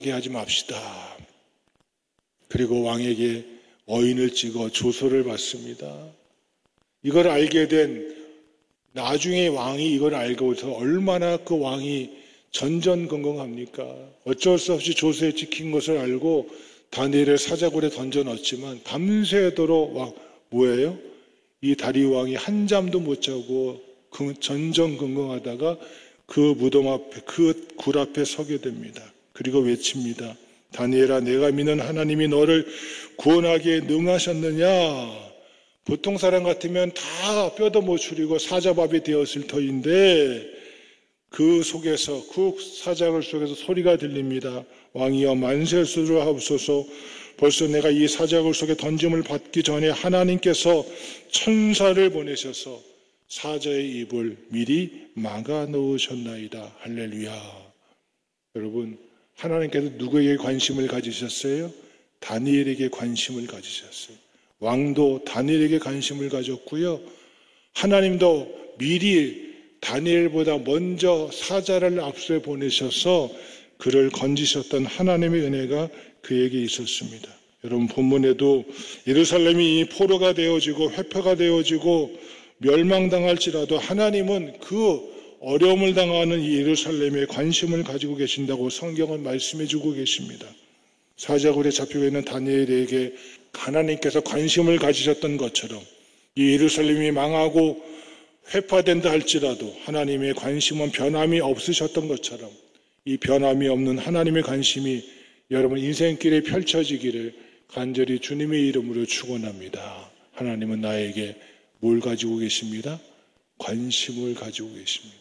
하지 맙시다. 그리고 왕에게 어인을 찍어 조서를 받습니다. 이걸 알게 된 나중에 왕이 이걸 알고서 얼마나 그 왕이 전전긍긍합니까? 어쩔 수 없이 조서에 찍힌 것을 알고 다니엘을 사자굴에 던져 넣었지만 밤새도록 뭐예요? 이 다리우 왕이 한 잠도 못 자고 전전긍긍하다가 그 무덤 앞에, 그 굴 앞에 서게 됩니다. 그리고 외칩니다. 다니엘아, 내가 믿는 하나님이 너를 구원하기에 능하셨느냐? 보통 사람 같으면 다 뼈도 못 추리고 사자밥이 되었을 터인데 그 속에서, 그 사자굴 속에서 소리가 들립니다. 왕이여 만세수를 하옵소서. 벌써 내가 이 사자굴 속에 던짐을 받기 전에 하나님께서 천사를 보내셔서 사자의 입을 미리 막아 놓으셨나이다. 할렐루야. 여러분, 하나님께서 누구에게 관심을 가지셨어요? 다니엘에게 관심을 가지셨어요. 왕도 다니엘에게 관심을 가졌고요. 하나님도 미리 다니엘보다 먼저 사자를 앞서 보내셔서 그를 건지셨던 하나님의 은혜가 그에게 있었습니다. 여러분, 본문에도 예루살렘이 포로가 되어지고 회표가 되어지고 멸망당할지라도 하나님은 그 어려움을 당하는 이 예루살렘에 관심을 가지고 계신다고 성경은 말씀해 주고 계십니다. 사자굴에 잡히고 있는 다니엘에게 하나님께서 관심을 가지셨던 것처럼 이 예루살렘이 망하고 회파된다 할지라도 하나님의 관심은 변함이 없으셨던 것처럼 이 변함이 없는 하나님의 관심이 여러분 인생길에 펼쳐지기를 간절히 주님의 이름으로 축원합니다. 하나님은 나에게 뭘 가지고 계십니다? 관심을 가지고 계십니다.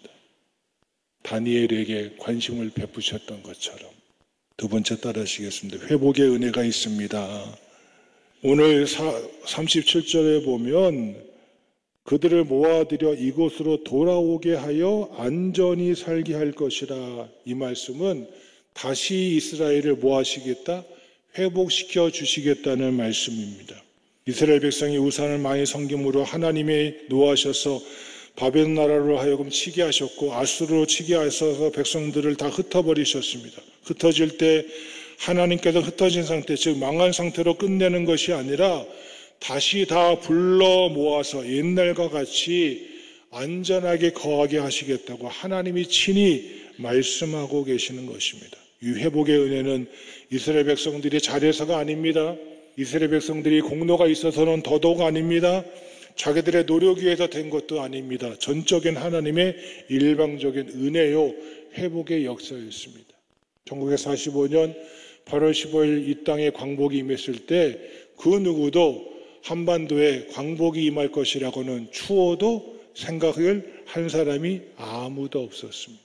다니엘에게 관심을 베푸셨던 것처럼. 두 번째 따라하시겠습니다. 회복의 은혜가 있습니다. 오늘 37절에 보면 그들을 모아들여 이곳으로 돌아오게 하여 안전히 살게 할 것이라. 이 말씀은 다시 이스라엘을 뭐 하시겠다? 회복시켜 주시겠다는 말씀입니다. 이스라엘 백성이 우상을 많이 섬김으로 하나님의 노하셔서 바벨 나라로 하여금 치게 하셨고 아수르로 치게 하셔서 백성들을 다 흩어버리셨습니다. 흩어질 때 하나님께서 흩어진 상태, 즉 망한 상태로 끝내는 것이 아니라 다시 다 불러 모아서 옛날과 같이 안전하게 거하게 하시겠다고 하나님이 친히 말씀하고 계시는 것입니다. 이 회복의 은혜는 이스라엘 백성들이 잘해서가 아닙니다. 이스라엘 백성들이 공로가 있어서는 더더욱 아닙니다. 자기들의 노력에 의해서 된 것도 아닙니다. 전적인 하나님의 일방적인 은혜요 회복의 역사였습니다. 1945년 8월 15일 이 땅에 광복이 임했을 때 그 누구도 한반도에 광복이 임할 것이라고는 추워도 생각을 한 사람이 아무도 없었습니다.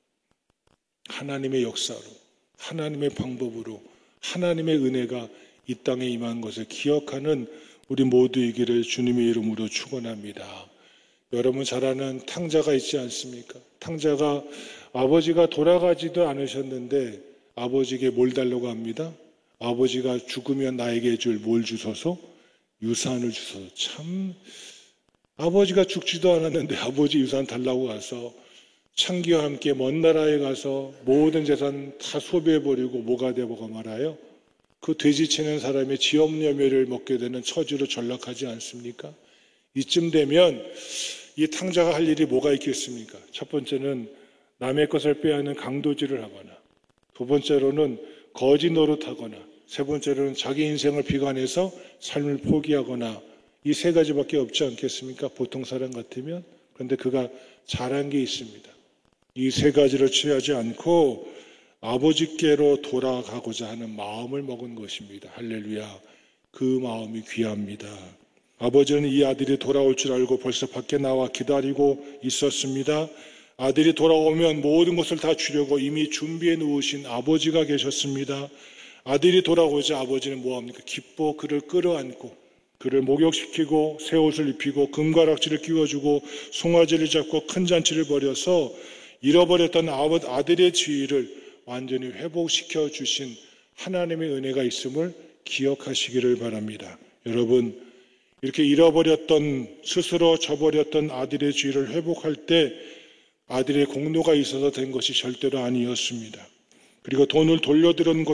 하나님의 역사로, 하나님의 방법으로, 하나님의 은혜가 이 땅에 임한 것을 기억하는 우리 모두이기를 주님의 이름으로 축원합니다. 여러분 잘 아는 탕자가 있지 않습니까? 탕자가 아버지가 돌아가지도 않으셨는데 아버지에게 뭘 달라고 합니다? 아버지가 죽으면 나에게 줄 뭘 주소서? 유산을 주소서. 참 아버지가 죽지도 않았는데 아버지 유산 달라고 가서 창기와 함께 먼 나라에 가서 모든 재산 다 소비해버리고 뭐가 되고 말아요? 그 돼지 치는 사람의 지엄여매를 먹게 되는 처지로 전락하지 않습니까? 이쯤 되면 이 탕자가 할 일이 뭐가 있겠습니까? 첫 번째는 남의 것을 빼앗는 강도질을 하거나, 두 번째로는 거지 노릇하거나, 세 번째로는 자기 인생을 비관해서 삶을 포기하거나, 이 세 가지밖에 없지 않겠습니까? 보통 사람 같으면. 그런데 그가 잘한 게 있습니다. 이 세 가지를 취하지 않고 아버지께로 돌아가고자 하는 마음을 먹은 것입니다. 할렐루야. 그 마음이 귀합니다. 아버지는 이 아들이 돌아올 줄 알고 벌써 밖에 나와 기다리고 있었습니다. 아들이 돌아오면 모든 것을 다 주려고 이미 준비해 놓으신 아버지가 계셨습니다. 아들이 돌아오자 아버지는 뭐합니까? 기뻐 그를 끌어안고 그를 목욕시키고 새 옷을 입히고 금가락지를 끼워주고 송아지를 잡고 큰 잔치를 벌여서 잃어버렸던 아들의 지위를 완전히 회복시켜 주신 하나님의 은혜가 있음을 기억하시기를 바랍니다. 여러분, 이렇게 잃어버렸던, 스스로 저버렸던 아들의 지위를 회복할 때 아들의 공로가 있어서 된 것이 절대로 아니었습니다. 그리고 돈을 돌려드린